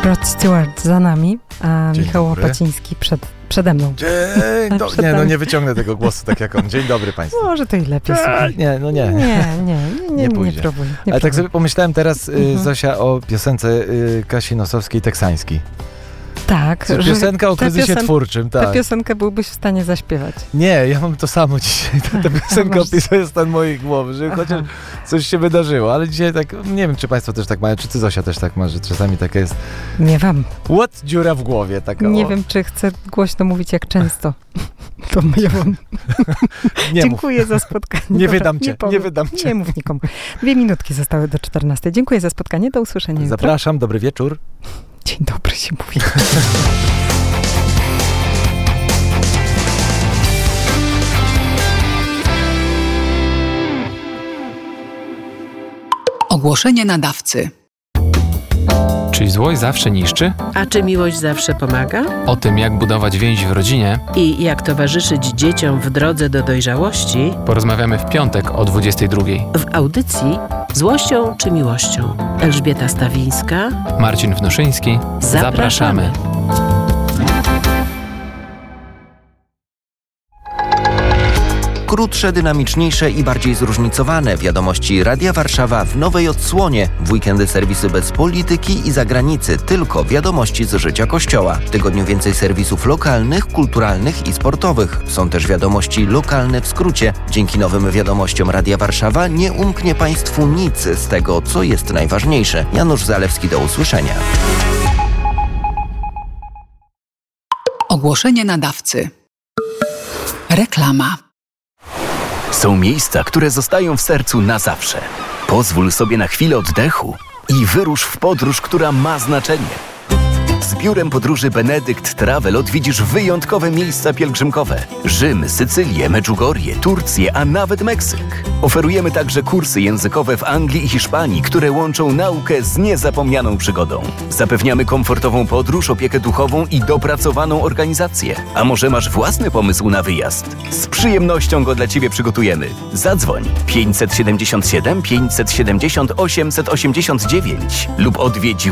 Rod Stewart za nami, a Dzień Michał dobry. Łapaciński przede mną. Nie wyciągnę tego głosu tak jak on. Dzień dobry Państwu. Może to i lepiej. Nie Nie pójdzie. próbuj. Ale tak sobie pomyślałem teraz, Zosia, o piosence Kasi Nosowskiej-Teksańskiej. Tak. Piosenka o kryzysie twórczym, tak. Tę piosenkę byłbyś w stanie zaśpiewać. Nie, ja mam to samo dzisiaj. Ta piosenka opisuje stan mojej głowy, że chociaż coś się wydarzyło, ale dzisiaj tak, nie wiem, czy Państwo też tak mają, czy Ty, Zosia, też tak ma, że czasami taka jest Nie wiem. dziura w głowie. Taka, Nie wiem, czy chcę głośno mówić jak często. To ja wam dziękuję za spotkanie. Nie Dobra, wydam cię, nie wydam cię. Nie mów nikomu. 2 minutki zostały do 14. Dziękuję za spotkanie, do usłyszenia jutro. Zapraszam, dobry wieczór. Dzień dobry się mówi. Ogłoszenie nadawcy. Czy złość zawsze niszczy? A czy miłość zawsze pomaga? O tym, jak budować więź w rodzinie, I jak towarzyszyć dzieciom w drodze do dojrzałości porozmawiamy w piątek o 22:00. w audycji Złością czy miłością. Elżbieta Stawińska. Marcin Wnoszyński. Zapraszamy. Krótsze, dynamiczniejsze i bardziej zróżnicowane wiadomości Radia Warszawa w nowej odsłonie. W weekendy serwisy bez polityki i zagranicy, tylko wiadomości z życia Kościoła. W tygodniu więcej serwisów lokalnych, kulturalnych i sportowych. Są też wiadomości lokalne w skrócie. Dzięki nowym wiadomościom Radia Warszawa nie umknie Państwu nic z tego, co jest najważniejsze. Janusz Zalewski, do usłyszenia. Ogłoszenie nadawcy. Reklama. Są miejsca, które zostają w sercu na zawsze. Pozwól sobie na chwilę oddechu i wyrusz w podróż, która ma znaczenie. Z biurem podróży Benedykt Travel odwiedzisz wyjątkowe miejsca pielgrzymkowe. Rzym, Sycylię, Medjugorje, Turcję, a nawet Meksyk. Oferujemy także kursy językowe w Anglii i Hiszpanii, które łączą naukę z niezapomnianą przygodą. Zapewniamy komfortową podróż, opiekę duchową i dopracowaną organizację. A może masz własny pomysł na wyjazd? Z przyjemnością go dla Ciebie przygotujemy. Zadzwoń 577 570 889 lub odwiedź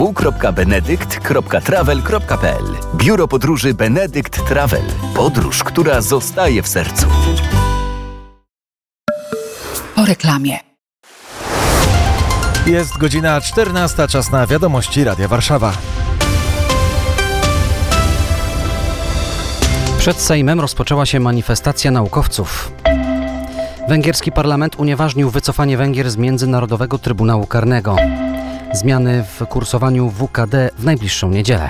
www.benedykt.travel.pl. Biuro podróży Benedykt Travel. Podróż, która zostaje w sercu. Po reklamie. Jest godzina 14, czas na wiadomości Radia Warszawa. Przed Sejmem rozpoczęła się manifestacja naukowców. Węgierski parlament unieważnił wycofanie Węgier z Międzynarodowego Trybunału Karnego. Zmiany w kursowaniu WKD w najbliższą niedzielę.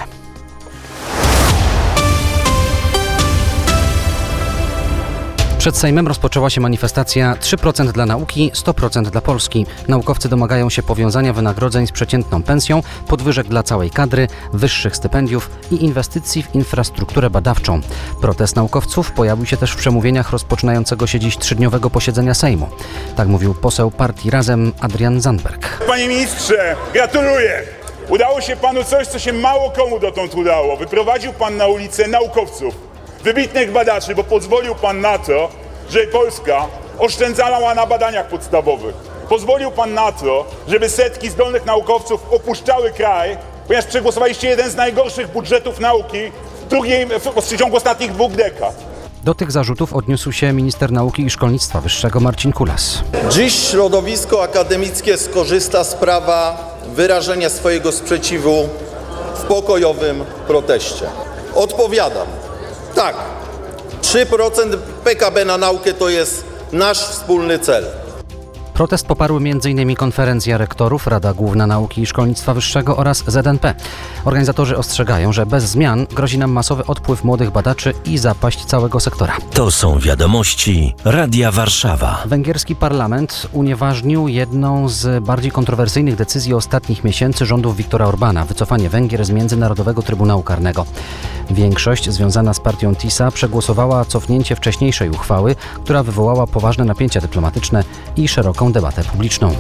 Przed Sejmem rozpoczęła się manifestacja 3% dla nauki, 100% dla Polski. Naukowcy domagają się powiązania wynagrodzeń z przeciętną pensją, podwyżek dla całej kadry, wyższych stypendiów i inwestycji w infrastrukturę badawczą. Protest naukowców pojawił się też w przemówieniach rozpoczynającego się dziś 3-dniowego posiedzenia Sejmu. Tak mówił poseł partii Razem Adrian Zandberg. Panie ministrze, gratuluję! Udało się panu coś, co się mało komu dotąd udało. Wyprowadził pan na ulicę naukowców, wybitnych badaczy, bo pozwolił pan na to, żeby Polska oszczędzała na badaniach podstawowych. Pozwolił pan na to, żeby setki zdolnych naukowców opuszczały kraj, ponieważ przegłosowaliście jeden z najgorszych budżetów nauki w ciągu ostatnich 2 dekad. Do tych zarzutów odniósł się minister nauki i szkolnictwa wyższego Marcin Kulas. Dziś środowisko akademickie skorzysta z prawa wyrażenia swojego sprzeciwu w pokojowym proteście. Odpowiadam. Tak, 3% PKB na naukę to jest nasz wspólny cel. Protest poparły m.in. Konferencja Rektorów, Rada Główna Nauki i Szkolnictwa Wyższego oraz ZNP. Organizatorzy ostrzegają, że bez zmian grozi nam masowy odpływ młodych badaczy i zapaść całego sektora. To są wiadomości Radia Warszawa. Węgierski parlament unieważnił jedną z bardziej kontrowersyjnych decyzji ostatnich miesięcy rządów Viktora Orbana – wycofanie Węgier z Międzynarodowego Trybunału Karnego. Większość związana z partią TISA przegłosowała cofnięcie wcześniejszej uchwały, która wywołała poważne napięcia dyplomatyczne i szeroką debatę publiczną.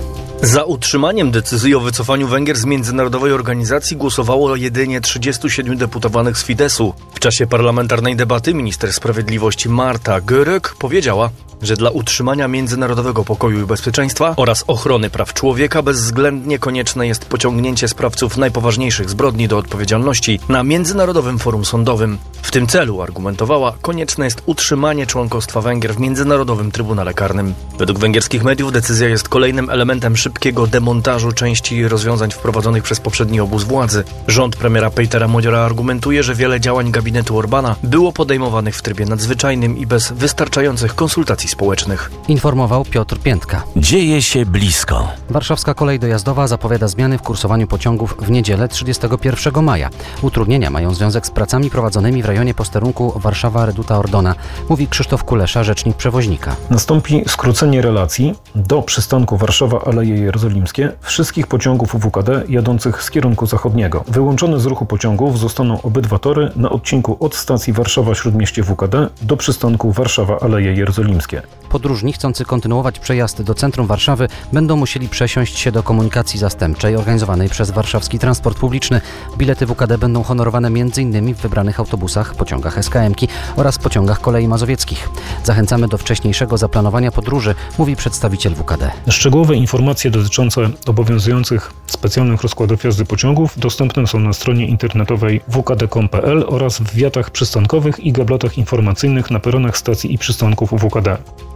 Za utrzymaniem decyzji o wycofaniu Węgier z międzynarodowej organizacji głosowało jedynie 37 deputowanych z Fideszu. W czasie parlamentarnej debaty minister sprawiedliwości Marta Görög powiedziała, że dla utrzymania międzynarodowego pokoju i bezpieczeństwa oraz ochrony praw człowieka bezwzględnie konieczne jest pociągnięcie sprawców najpoważniejszych zbrodni do odpowiedzialności na Międzynarodowym Forum Sądowym. W tym celu, argumentowała, konieczne jest utrzymanie członkostwa Węgier w Międzynarodowym Trybunale Karnym. Według węgierskich mediów decyzja jest kolejnym elementem szybkiego demontażu części rozwiązań wprowadzonych przez poprzedni obóz władzy. Rząd premiera Petera Modziora argumentuje, że wiele działań gabinetu Orbana było podejmowanych w trybie nadzwyczajnym i bez wystarczających konsultacji społecznych. Informował Piotr Piętka. Dzieje się blisko. Warszawska Kolej Dojazdowa zapowiada zmiany w kursowaniu pociągów w niedzielę 31 maja. Utrudnienia mają związek z pracami prowadzonymi w rejonie posterunku Warszawa-Reduta-Ordona, mówi Krzysztof Kulesza, rzecznik przewoźnika. Nastąpi skrócenie relacji do przystanku Warszawa-Aleje Jerozolimskie wszystkich pociągów UWKD jadących z kierunku zachodniego. Wyłączone z ruchu pociągów zostaną obydwa tory na odcinku od stacji Warszawa-Śródmieście WKD do przystanku Warszawa-Aleje Jerozolimskie. Podróżni chcący kontynuować przejazd do centrum Warszawy będą musieli przesiąść się do komunikacji zastępczej organizowanej przez warszawski transport publiczny. Bilety WKD będą honorowane m.in. w wybranych autobusach, pociągach SKM-ki oraz pociągach kolei mazowieckich. Zachęcamy do wcześniejszego zaplanowania podróży, mówi przedstawiciel WKD. Szczegółowe informacje dotyczące obowiązujących specjalnych rozkładów jazdy pociągów dostępne są na stronie internetowej wkd.com.pl oraz w wiatach przystankowych i gablotach informacyjnych na peronach stacji i przystanków UWKD.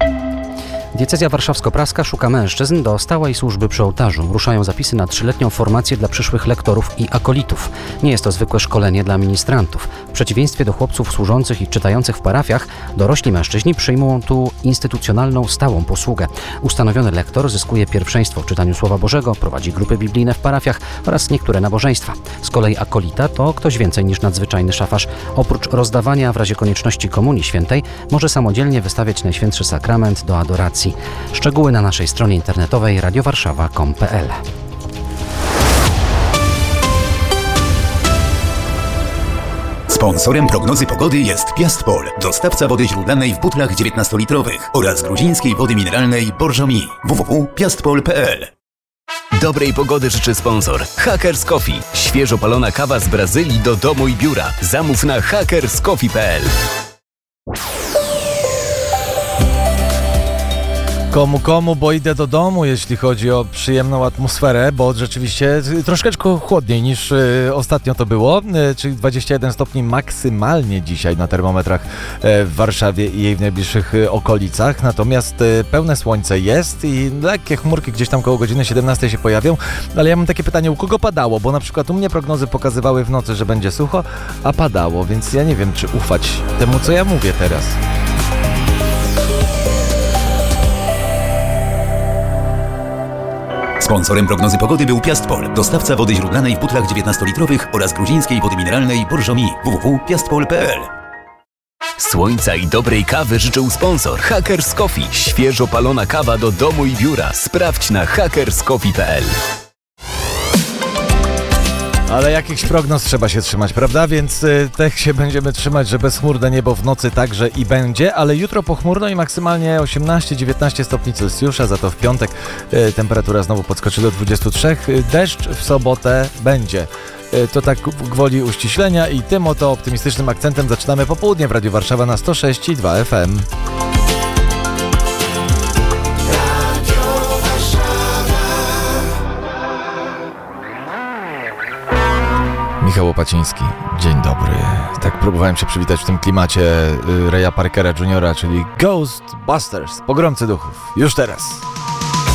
Diecezja warszawsko-praska szuka mężczyzn do stałej służby przy ołtarzu. Ruszają zapisy na 3-letnią formację dla przyszłych lektorów i akolitów. Nie jest to zwykłe szkolenie dla ministrantów. W przeciwieństwie do chłopców służących i czytających w parafiach, dorośli mężczyźni przyjmują tu instytucjonalną, stałą posługę. Ustanowiony lektor zyskuje pierwszeństwo w czytaniu Słowa Bożego, prowadzi grupy biblijne w parafiach oraz niektóre nabożeństwa. Z kolei akolita to ktoś więcej niż nadzwyczajny szafarz. Oprócz rozdawania w razie konieczności Komunii Świętej może samodzielnie wystawiać Najświętszy Sakrament do adoracji. Szczegóły na naszej stronie internetowej radiowarszawa.com.pl. Sponsorem prognozy pogody jest Piastpol, dostawca wody źródlanej w butlach 19-litrowych oraz gruzińskiej wody mineralnej Borjomi. www.piastpol.pl. Dobrej pogody życzy sponsor Hackers Coffee. Świeżo palona kawa z Brazylii do domu i biura. Zamów na hackerscoffee.pl. Komu, bo idę do domu, jeśli chodzi o przyjemną atmosferę, bo rzeczywiście troszeczkę chłodniej niż ostatnio to było, czyli 21 stopni maksymalnie dzisiaj na termometrach w Warszawie i jej w najbliższych okolicach, natomiast pełne słońce jest i lekkie chmurki gdzieś tam koło godziny 17 się pojawią, ale ja mam takie pytanie, u kogo padało, bo na przykład u mnie prognozy pokazywały w nocy, że będzie sucho, a padało, więc ja nie wiem, czy ufać temu, co ja mówię teraz. Sponsorem prognozy pogody był Piastpol, dostawca wody źródlanej w butlach 19-litrowych oraz gruzińskiej wody mineralnej Borjomi. www.piastpol.pl. Słońca i dobrej kawy życzył sponsor Hackers Coffee. Świeżo palona kawa do domu i biura. Sprawdź na hackerscoffee.pl. Ale jakichś prognoz trzeba się trzymać, prawda? Więc tych się będziemy trzymać, że bezchmurne niebo w nocy także i będzie, ale jutro pochmurno i maksymalnie 18-19 stopni Celsjusza, za to w piątek temperatura znowu podskoczy do 23. Deszcz w sobotę będzie. To tak gwoli uściślenia i tym oto optymistycznym akcentem zaczynamy popołudnie w Radiu Warszawa na 106,2 FM. Michał Łopaciński, dzień dobry. Tak próbowałem się przywitać w tym klimacie Raya Parkera Jr., czyli Ghostbusters, Pogromcy Duchów. Już teraz.